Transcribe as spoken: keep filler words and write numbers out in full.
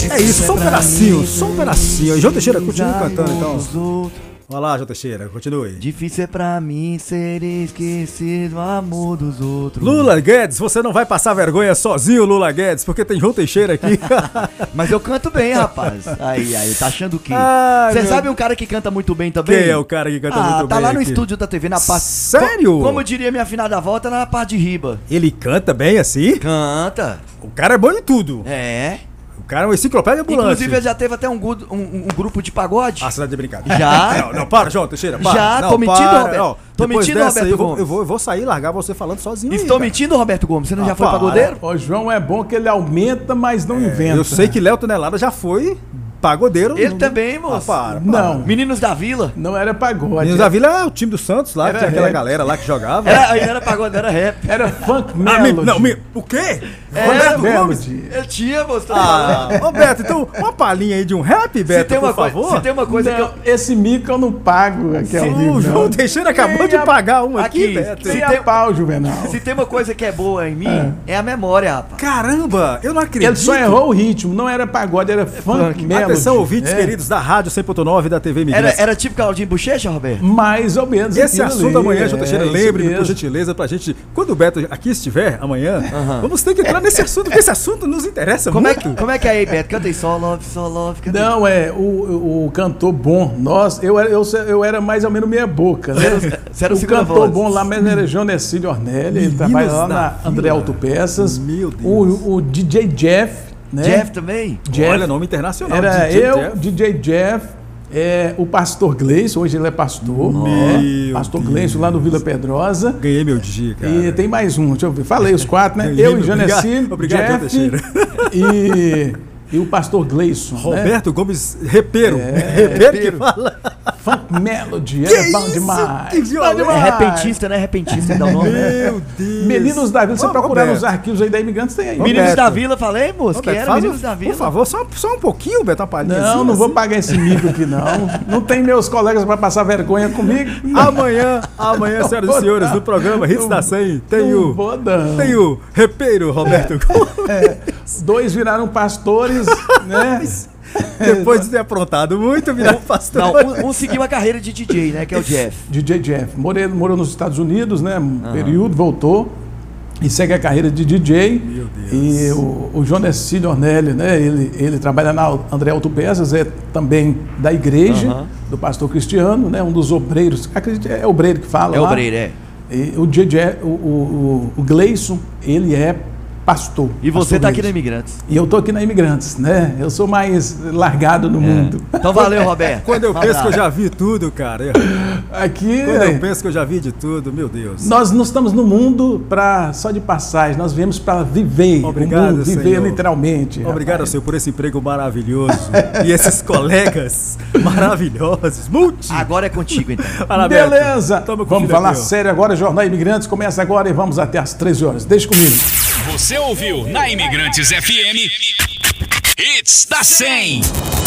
É isso, só um pedacinho, só um pedacinho. E João Teixeira, continua cantando então. Vai lá, João Teixeira, continue. Difícil é pra mim ser esquecido o amor dos outros. Lula Guedes, você não vai passar vergonha sozinho, Lula Guedes, porque tem João Teixeira aqui. Mas eu canto bem, rapaz. Aí, aí, tá achando o quê? Você sabe um cara que canta muito bem também? Quem é o cara que canta ah, muito tá bem? Tá lá no aqui? estúdio da T V, na parte... Sério? Como, como diria minha afinada avó, tá na parte de riba. Ele canta bem assim? Canta. O cara é bom em tudo. É. O cara é uma enciclopédia ambulante. Inclusive, ele já teve até um, um, um grupo de pagode. Ah, você tá de brincadeira. Já? Não, não, para, João Teixeira, para. Já? Não, tô mentindo, para, Roberto? Não. Tô Depois mentindo, dessa, Roberto eu vou, Gomes? eu, vou, eu vou sair e largar você falando sozinho. Estou aí, mentindo, Roberto Gomes? Você não ah, já foi para. pagodeiro? O João é bom que ele aumenta, mas não é, inventa. Eu sei que Léo Tonelada já foi pagodeiro. Ele não, também, moço. Ah, para, para. Não. Meninos da Vila. Não era pagode. Meninos da Vila é o time do Santos lá, Era que tinha aquela rap. galera lá que jogava. Era, aí não era pagode, era rap. Era funk Ah, melody. me, não, me, o quê? É, Roberto melody. Gomes? Ele tinha, moço. tô Ah, falando. ô Beto, então uma palhinha aí de um rap, Beto, se tem uma por favor. coisa, se tem uma coisa que Não, eu... esse mico eu não pago aqui ao O vivo, João não. Teixeira acabou Nem de a- pagar uma aqui, aqui, Beto. Sem se a tem- pau, Juvenal. Se tem uma coisa que é boa em mim, é, a memória, rapaz. Caramba, eu não acredito. Ele só errou o ritmo, não era pagode, era funk, funk. melody. Atenção, ouvintes É. queridos da Rádio cem ponto nove da T V Era, Imigrante. era tipo Claudinho Bochecha, Roberto? Mais ou menos. Esse aquilo assunto ali, amanhã, João Teixeira, é, isso lembre-me, por mesmo. gentileza, pra gente, quando o Beto aqui estiver amanhã, vamos ter que entrar nesse assunto, porque esse assunto nos interessa Como é, muito. que, como é que é aí, Beto? Canta aí, só love, só love. Canta aí. Não, é, o, o, o cantor bom, nós, eu, era- eu, eu era mais ou menos meia boca, né? Você era o o segunda cantor voz. bom lá mesmo era Jonesílio Ornelli, ele Meninos trabalha lá da na Vila. André Autopeças. Meu Deus. O, o D J Jeff, né? Jeff também? Jeff. Olha, nome internacional. Era D J eu, Jeff. D J Jeff, é, o pastor Gleison, hoje ele é pastor, né? Meu Pastor Deus. Gleison lá no Vila Pedrosa. Ganhei meu dia, cara. E tem mais um, deixa eu ver. Falei os quatro, né? Ganhei Eu meu- e Jonesílio, Obrigado, João Jeff Teixeira. e, e o pastor Gleison. Né? Roberto Gomes Repeiro. É, Repeiro que Repeiro. fala. Funk Melody, Que é bom isso? demais. Que Bom violão. É demais. repentista, né? Repentista, dá o nome. Meu Deus. Meninos da Vila, você Ô, procurar Roberto. nos arquivos aí da Imigrantes, tem aí. Roberto. Meninos da Vila, falei, moço, que Roberto, era faz Meninos um- da Vila. Por favor, só, só um pouquinho, Beto, uma palhinha. Não, não vou pagar esse mico aqui, não. Não tem meus colegas pra passar vergonha comigo. Amanhã, amanhã, senhoras e senhores, no programa Hits da cem, tem Não o... vou, não. Tem o Repeiro, Roberto Gomes. É, dois viraram pastores, né? Depois de ter aprontado muito, virar pastor. Não, um, um seguiu a carreira de D J, né? Que é o Jeff. D J Jeff. Morei, morou nos Estados Unidos, né? Um período, voltou. E segue a carreira de D J. Meu Deus. E o, o Jonesílio Ornelli, né? Ele, ele trabalha na André Autopeças, é também da igreja, Aham. do pastor Cristiano, né? Um dos obreiros. Acredito, é obreiro que fala. É lá. obreiro, é. E o, D J, o, o, o Gleison, ele é pastor. E você pastor tá aqui na Gleison. Imigrantes. E eu tô aqui na Imigrantes, né? Eu sou mais largado no mundo. Então valeu, Roberto. Quando eu penso que eu já vi tudo, cara. eu- Aqui, Quando eu penso que eu já vi de tudo, meu Deus. nós não estamos no mundo pra, só de passagem, nós viemos para viver Obrigado, o mundo, viver Senhor. literalmente. Obrigado, rapaz. senhor, por esse emprego maravilhoso. E esses colegas maravilhosos. Multi. Agora é contigo, então. Fala, Beto. Beleza, Tamo com o vamos filho falar teu. sério agora, Jornal Imigrantes começa agora e vamos até às treze horas. Deixa comigo. Você ouviu na Imigrantes F M Hits da cem.